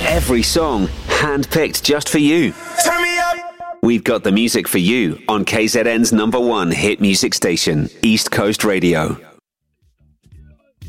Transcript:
Every song handpicked just for you. Turn me up. We've got the music for you on KZN's #1 hit music station, East Coast Radio.